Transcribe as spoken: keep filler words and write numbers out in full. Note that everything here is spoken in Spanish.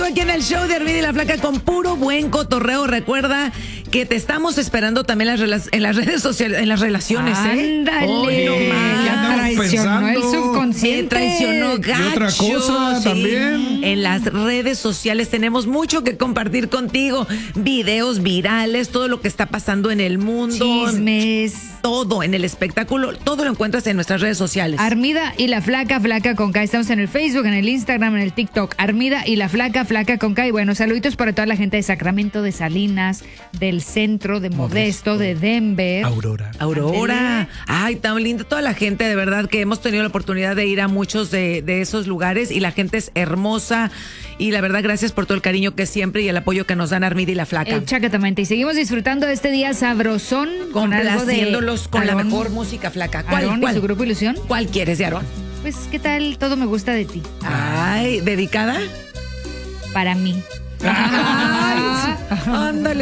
aquí en el show de Armida y la Flaca con puro buen cotorreo. Recuerda que te estamos esperando también en las, en las redes sociales, en las relaciones, ¿eh? Ándale. Hoy no más. Ya traicionó el subconsciente. Me traicionó gacho. Y otra cosa sí. también. En las redes sociales tenemos mucho que compartir contigo. Videos virales, todo lo que está pasando en el mundo. Chismes. Todo en el espectáculo, todo lo encuentras en nuestras redes sociales. Armida y la Flaca, Flaca con K. Estamos en el Facebook, en el Instagram, en el TikTok. Armida y la Flaca, Flaca con K. Y bueno, saluditos para toda la gente de Sacramento, de Salinas, del centro, de Modesto, Modesto. de Denver. Aurora. Aurora. Ay, tan linda toda la gente, de verdad que hemos tenido la oportunidad de ir a muchos de, de esos lugares y la gente es hermosa. Y la verdad, gracias por todo el cariño que siempre y el apoyo que nos dan Armida y la Flaca. Exactamente. Y seguimos disfrutando de este día sabrosón. Con algo de con Aarón. la mejor música, Flaca. ¿Cuál, Aarón cuál? y su grupo Ilusión. ¿Cuál quieres de Aarón? Pues, ¿qué tal? Todo me gusta de ti. Ay, ¿dedicada? Para mí. Ay.